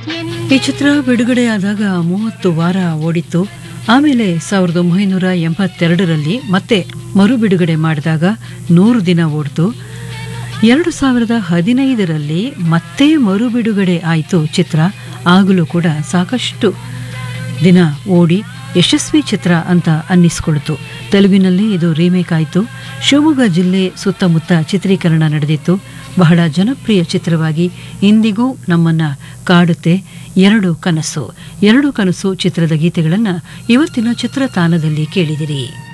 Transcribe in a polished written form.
ಈ ಚಿತ್ರ ಬಿಡುಗಡೆಯಾದಾಗ 30 ವಾರ ಓಡಿತ್ತು. ಆಮೇಲೆ 1982ರಲ್ಲಿ ಮತ್ತೆ ಮರು ಬಿಡುಗಡೆ ಮಾಡಿದಾಗ 100 ದಿನ ಓಡ್ತು. 2015ರಲ್ಲಿ ಮತ್ತೆ ಮರು ಬಿಡುಗಡೆ ಆಯಿತು ಚಿತ್ರ. ಆಗಲೂ ಕೂಡ ಸಾಕಷ್ಟು ದಿನ ಓಡಿ ಯಶಸ್ವಿ ಚಿತ್ರ ಅಂತ ಅನ್ನಿಸ್ಕೊಳ್ತು. ತೆಲುಗಿನಲ್ಲಿ ಇದು ರೀಮೇಕ್ ಆಯಿತು. ಶಿವಮೊಗ್ಗ ಜಿಲ್ಲೆ ಸುತ್ತಮುತ್ತ ಚಿತ್ರೀಕರಣ ನಡೆದಿತ್ತು. ಬಹಳ ಜನಪ್ರಿಯ ಚಿತ್ರವಾಗಿ ಇಂದಿಗೂ ನಮ್ಮನ್ನ ಕಾಡುತ್ತೆ. ಎರಡು ಕನಸು ಚಿತ್ರದ ಗೀತೆಗಳನ್ನು ಇವತ್ತಿನ ಚಿತ್ರತಾಣದಲ್ಲಿ ಕೇಳಿದಿರಿ.